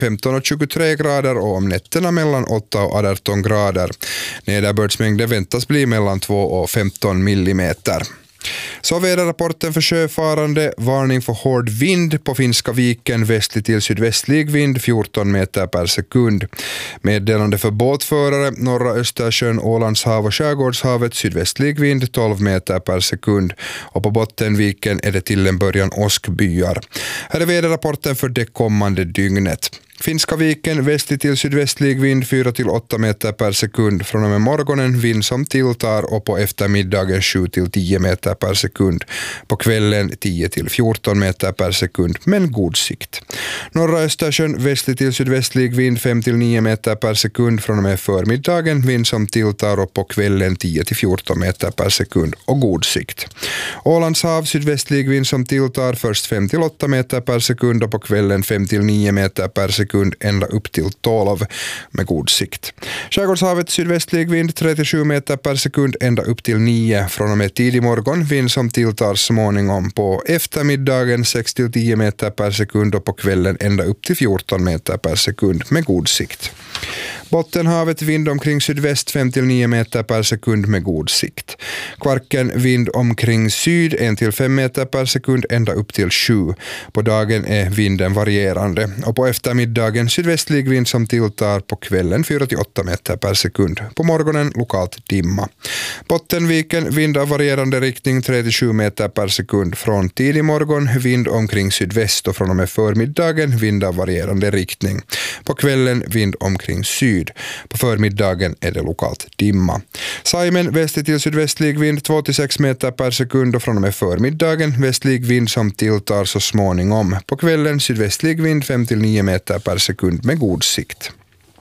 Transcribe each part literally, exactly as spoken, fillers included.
femton och tjugotre grader och om nätterna mellan åtta och arton grader. Nederbördsmängden väntas bli mellan två och femton millimeter. Så väderrapporten för sjöfarande, varning för hård vind på Finska viken, västlig till sydvästlig vind fjorton meter per sekund. Meddelande för båtförare, norra Östersjön, Ålandshav och Skärgårdshavet, sydvästlig vind tolv meter per sekund. Och på Bottenviken är det till en början åskbyar. Här är väderrapporten för det kommande dygnet. Finska viken, västlig till sydvästlig vind fyra till åtta meter per sekund. Från och med morgonen vind som tilltar och på eftermiddagen sju till tio meter per sekund. På kvällen tio till fjorton meter per sekund, men god sikt. Norra Östersjön, västlig till sydvästlig vind fem till nio meter per sekund. Från och med förmiddagen vind som tilltar och på kvällen tio till fjorton meter per sekund och god sikt. Ålandshav, sydvästlig vind som tilltar först fem till åtta meter per sekund och på kvällen fem till nio meter per sekund. Ända upp till tolv med god sikt. Skärgårdshavet, sydvästlig vind tre till sju meter per sekund ända upp till nio. Från och med tidig morgon vind som tilltar småningom på eftermiddagen sex till tio meter per sekund och på kvällen ända upp till fjorton meter per sekund med god sikt. Bottenhavet vind omkring sydväst fem till nio meter per sekund med god sikt. Kvarken vind omkring syd en till fem meter per sekund ända upp till sju. På dagen är vinden varierande och på eftermiddagen sydvästlig vind som tilltar, på kvällen fyra till åtta meter per sekund. På morgonen lokalt dimma. Bottenviken vind av varierande riktning tre till sju meter per sekund. Från tidig morgon vind omkring sydväst och från och med förmiddagen vind av varierande riktning. På kvällen vind omkring syd. På förmiddagen är det lokalt dimma. Saimen västlig till sydvästlig vind två till sex meter per sekund och från och med förmiddagen västlig vind som tilltar så småningom. På kvällen sydvästlig vind fem till nio meter per sekund med god sikt.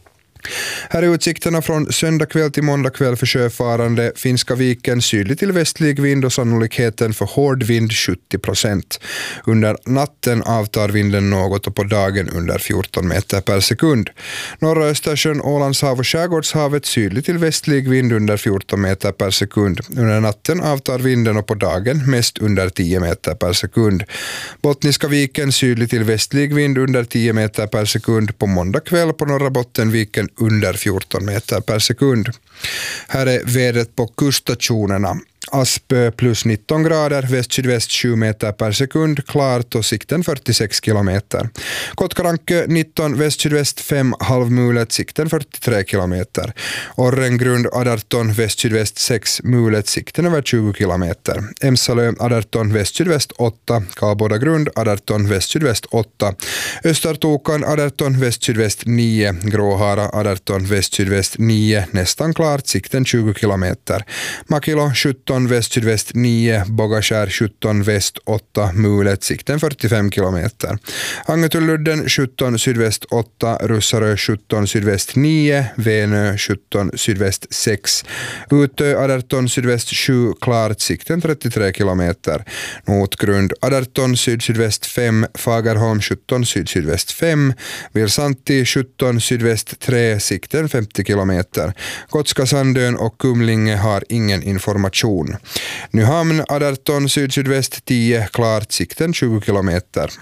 Här är utsikterna från söndag kväll till måndag kväll för sjöfarande. Finska viken sydlig till västlig vind och sannolikheten för hård vind sjuttio procent. Under natten avtar vinden något och på dagen under fjorton meter per sekund. Norra Östersjön, Ålandshav och Skärgårdshavet sydlig till västlig vind under fjorton meter per sekund. Under natten avtar vinden och på dagen mest under tio meter per sekund. Bottniska viken sydlig till västlig vind under tio meter per sekund. På måndag kväll på norra Bottenviken under fjorton meter per sekund. Här är vädret på kuststationerna. Aspö plus nitton grader, väst-sydväst sju meter per sekund, klart och sikten fyrtiosex kilometer. Kotkaranke nitton, väst-sydväst fem, halvmulet, sikten fyrtiotre kilometer. Orrengrund arton, väst-sydväst sex, mulet, sikten över tjugo kilometer. Emsalö arton, väst-sydväst åtta, Kalbodagrund arton, väst-sydväst åtta. Östertokan arton, väst-sydväst nio, Gråhara arton, väst-sydväst nio, nästan klart, sikten tjugo kilometer. Makilo sjutton, väst-sydväst nio, Bogaskär sjutton, väst åtta, mulet, sikten fyrtiofem kilometer. Angetulludden sjutton, sydväst åtta, Russarö sjutton, sydväst nio, Venö sjutton, sydväst sex, Utö arton, sydväst sju, klart, sikten trettiotre kilometer. Notgrund arton, syd-sydväst fem, Fagerholm sjutton, syd-sydväst fem, Vilsanti sjutton, sydväst tre, sikten femtio kilometer. Gotska Sandön och Kumlinge har ingen information. Nyhamn arton, syd-sydväst tio, klart, sikten tjugo kilometer.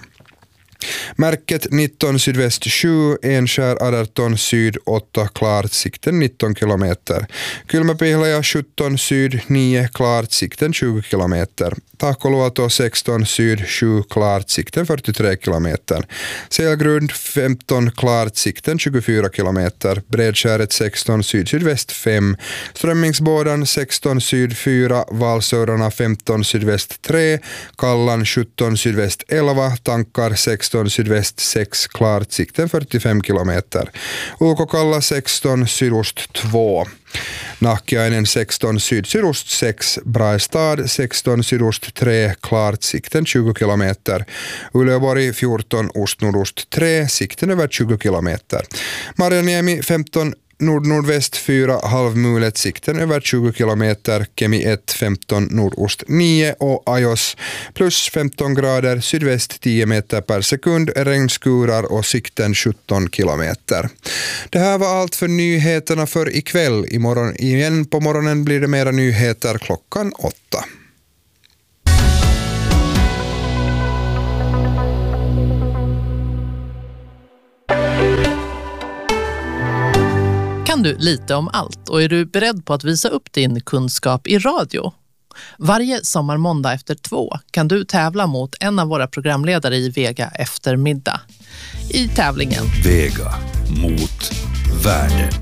Märket nitton, sydväst sju, Enskär arton, syd åtta, klart, sikten nitton kilometer. Kylmäpihlaja sjutton, syd nio, klart, sikten tjugo kilometer. Tahkoluoto sexton, syd sju, klart, sikten fyrtiotre kilometer. Selgrund femton, klart, sikten tjugofyra kilometer. Bredskäret sexton, syd-sydväst fem. Strömmingsbådan sexton, syd fyra, Valsörarna femton, sydväst tre. Kallan sjutton, sydväst elva, Tankar sexton, sydväst sex, klart, sikten fyrtiofem kilometer. Ulkokalla sexton, sydost två. Nahkiainen sexton, syd-sydost sex, Braestad sexton, sydost tre, klart, sikten tjugo kilometer. Uleåborg fjorton, ost-nordost tre, sikten över tjugo kilometer. Marjaniemi femton, nord-nordväst fyra, halvmulet, sikten över tjugo kilometer. Kemi ett, femton, nordost nio och Ajos plus femton grader, sydväst tio meter per sekund, regnskurar och sikten sjutton kilometer. Det här var allt för nyheterna för ikväll. Imorgon igen på morgonen blir det mera nyheter klockan åtta. Kan du lite om allt och är du beredd på att visa upp din kunskap i radio? Varje sommarmåndag efter två kan du tävla mot en av våra programledare i Vega eftermiddag. I tävlingen Vega mot världen.